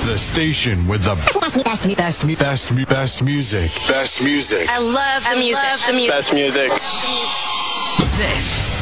The station with the best music. Best music. I love the music. Best music. This